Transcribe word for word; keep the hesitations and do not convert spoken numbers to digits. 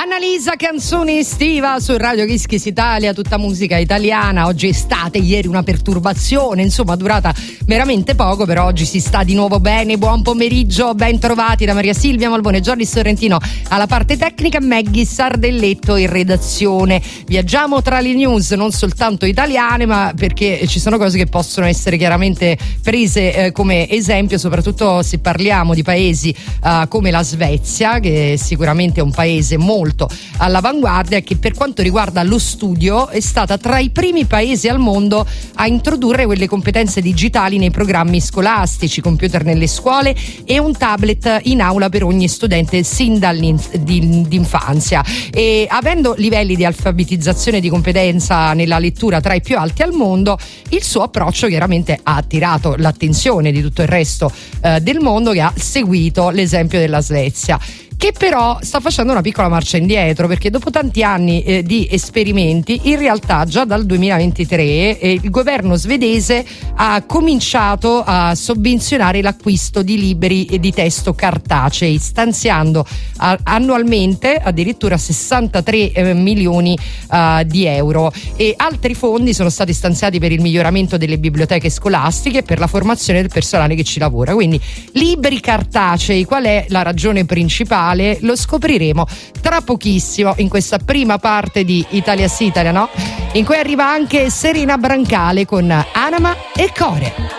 Annalisa, canzone estiva su Radio Kiss Kiss Italia, tutta musica italiana. Oggi è estate, ieri una perturbazione, insomma durata veramente poco, però oggi si sta di nuovo bene. Buon pomeriggio, ben trovati da Maria Silvia Malbone, Giorgi Sorrentino alla parte tecnica, Maggie Sardelletto in redazione. Viaggiamo tra le news non soltanto italiane, ma perché ci sono cose che possono essere chiaramente prese eh, come esempio, soprattutto se parliamo di paesi eh, come la Svezia, che sicuramente è un paese molto all'avanguardia e che per quanto riguarda lo studio è stata tra i primi paesi al mondo a introdurre quelle competenze digitali nei programmi scolastici, computer nelle scuole e un tablet in aula per ogni studente sin dall'infanzia. E avendo livelli di alfabetizzazione e di competenza nella lettura tra i più alti al mondo, il suo approccio chiaramente ha attirato l'attenzione di tutto il resto eh, del mondo, che ha seguito l'esempio della Svezia, che però sta facendo una piccola marcia indietro, perché dopo tanti anni eh, di esperimenti, in realtà già dal duemilaventitré eh, il governo svedese ha cominciato a sovvenzionare l'acquisto di libri di testo cartacei, stanziando a, annualmente addirittura sessantatré eh, milioni uh, di euro, e altri fondi sono stati stanziati per il miglioramento delle biblioteche scolastiche e per la formazione del personale che ci lavora. Quindi libri cartacei, qual è la ragione principale? Lo scopriremo tra pochissimo in questa prima parte di Italia sì, Italia no, in cui arriva anche Serena Brancale con Anima e Core.